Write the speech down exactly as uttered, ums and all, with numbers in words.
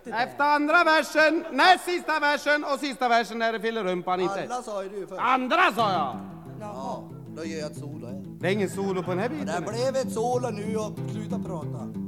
det. Efter andra versen, näst sista versen och sista versen när det fyller rumpan inte. Alla sa ju du först. Andra sa jag. Ja, då gör jag ett solo här. Det är ingen solo på den här Det biten. blev ett solo nu och sluta prata.